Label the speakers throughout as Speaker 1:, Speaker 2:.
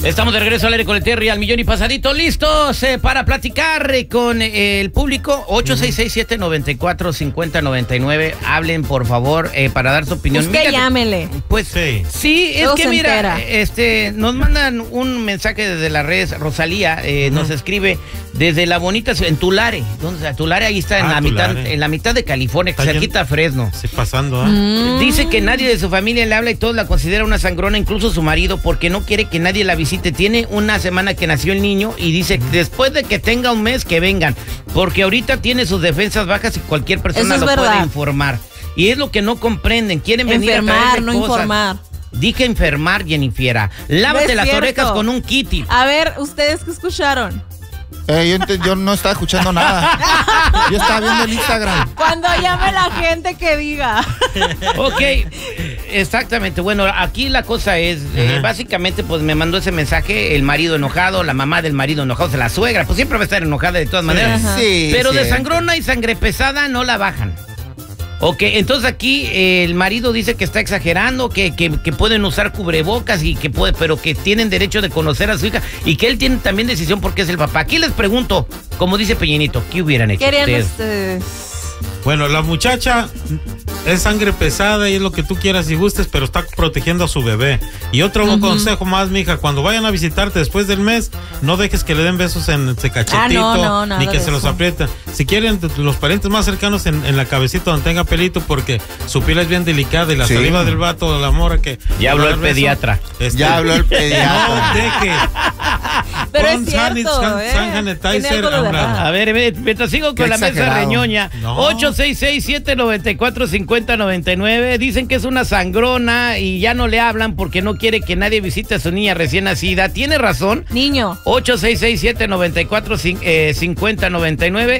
Speaker 1: Estamos de regreso al aire con el Terry al millón y pasadito, listos para platicar con el público. 866-794-5099. Hablen, por favor, para dar su opinión.
Speaker 2: Usted llámele.
Speaker 1: Pues sí, es que mira, nos mandan un mensaje desde las redes. Rosalía nos escribe desde la bonita en Tulare. ¿Dónde? Tulare, ahí está en la mitad de California, cerquita a Fresno.
Speaker 3: Sí, pasando.
Speaker 1: Dice que nadie de su familia le habla y todos la consideran una sangrona, incluso su marido, porque no quiere que nadie la visite. Tiene una semana que nació el niño y dice después de que tenga un mes que vengan, porque ahorita tiene sus defensas bajas y cualquier persona lo puede informar. Y es lo que no comprenden, quieren venir a traerle cosas.
Speaker 2: Informar.
Speaker 1: Dije enfermar, Jennifer. Lávate las orejas con un kitty.
Speaker 2: A ver, ¿ustedes qué escucharon?
Speaker 4: Yo no estaba escuchando nada. Yo estaba viendo el Instagram.
Speaker 2: Cuando llame la gente que diga.
Speaker 1: Ok, exactamente. Bueno, aquí la cosa es, básicamente, pues me mandó ese mensaje el marido enojado, la mamá del marido enojado, la suegra, pues siempre va a estar enojada de todas maneras.
Speaker 4: Sí,
Speaker 1: pero de sangrona y sangre pesada no la bajan. Ok, entonces aquí el marido dice que está exagerando, que pueden usar cubrebocas y pero que tienen derecho de conocer a su hija y que él tiene también decisión porque es el papá. Aquí les pregunto, como dice Peñinito, ¿qué hubieran hecho ustedes?
Speaker 3: Bueno, la muchacha es sangre pesada y es lo que tú quieras y gustes, pero está protegiendo a su bebé. Y otro consejo más, mija, cuando vayan a visitarte después del mes, no dejes que le den besos en ese cachetito, ni que se los aprieten. Si quieren, los parientes más cercanos en la cabecita donde tenga pelito, porque su piel es bien delicada y la saliva del vato, la mora que...
Speaker 1: Ya habló el pediatra.
Speaker 4: Ya habló el pediatra.
Speaker 3: No dejes.
Speaker 2: Pero es cierto,
Speaker 1: A ver, mientras sigo con la mesa reñoña, 866-794-5099. Dicen que es una sangrona y ya no le hablan porque no quiere que nadie visite a su niña recién nacida. ¿Tiene razón?
Speaker 2: Niño.
Speaker 1: 866-794-5099.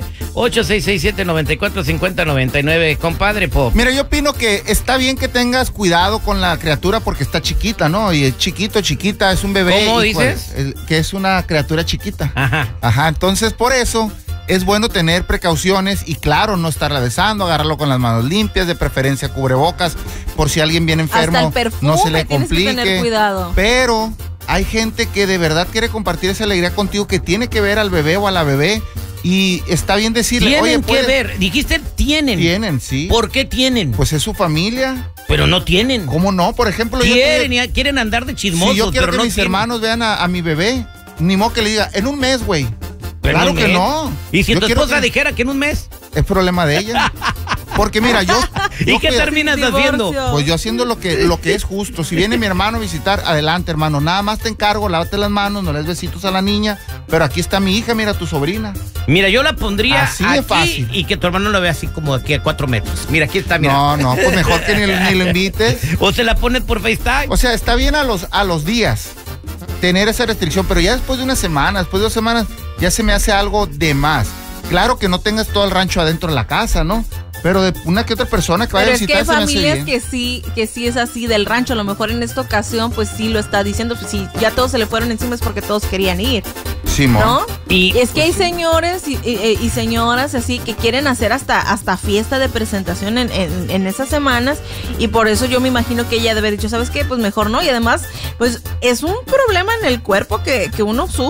Speaker 1: 866-794-5099. Compadre Pop.
Speaker 4: Mira, yo opino que está bien que tengas cuidado con la criatura porque está chiquita, ¿no? Y es chiquita, es un bebé.
Speaker 1: ¿Cómo dices?
Speaker 4: Que es una criatura chiquita.
Speaker 1: Ajá.
Speaker 4: Entonces, por eso es bueno tener precauciones y, claro, no estarla besando, agarrarlo con las manos limpias, de preferencia cubrebocas, por si alguien viene enfermo,
Speaker 2: hasta el perfume,
Speaker 4: no se le complique.
Speaker 2: Que tener cuidado.
Speaker 4: Pero hay gente que de verdad quiere compartir esa alegría contigo, que tiene que ver al bebé o a la bebé. Y está bien decirle,
Speaker 1: tienen que ver, dijiste tienen.
Speaker 4: Tienen, sí.
Speaker 1: ¿Por qué tienen?
Speaker 4: Pues es su familia.
Speaker 1: Pero no tienen.
Speaker 4: ¿Cómo no? Por ejemplo,
Speaker 1: quieren andar de chismosos.
Speaker 4: Si yo quiero
Speaker 1: pero
Speaker 4: que mis hermanos vean a mi bebé, ni modo que le diga, en un mes, güey. Claro que no.
Speaker 1: ¿Y si tu esposa dijera que en un mes?
Speaker 4: Es problema de ella. Porque mira, yo
Speaker 1: ¿y qué terminas haciendo?
Speaker 4: Pues yo haciendo lo que es justo. Si viene mi hermano a visitar, adelante, hermano. Nada más te encargo, lávate las manos, no le des besitos a la niña. Pero aquí está mi hija, mira, tu sobrina.
Speaker 1: Mira, yo la pondría
Speaker 4: así
Speaker 1: aquí
Speaker 4: de fácil.
Speaker 1: Y que tu hermano lo vea así como aquí a 4 metros. Mira, aquí está, mira.
Speaker 4: No, pues mejor que ni lo invites.
Speaker 1: O se la pones por FaceTime.
Speaker 4: O sea, está bien a los días tener esa restricción, pero ya después de una semana, después de 2 semanas, ya se me hace algo de más. Claro que no tengas todo el rancho adentro de la casa, ¿no? Pero de una que otra persona que vaya a visitar.
Speaker 2: Pero es que hay familias que sí es así del rancho. A lo mejor en esta ocasión, pues sí lo está diciendo. Pues si ya todos se le fueron encima es porque todos querían ir.
Speaker 4: Simón.
Speaker 2: ¿No? Y es que hay señores y señoras así que quieren hacer hasta fiesta de presentación en esas semanas. Y por eso yo me imagino que ella debe haber dicho, ¿sabes qué? Pues mejor no. Y además, pues es un problema en el cuerpo que uno sufre.